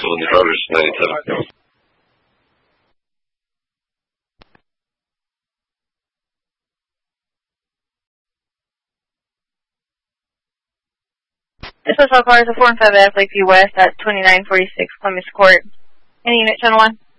in the Rogers 97. This was all cars of 4 and 5F, Lakeview West at 2946 Columbus Court. Any unit, channel 1?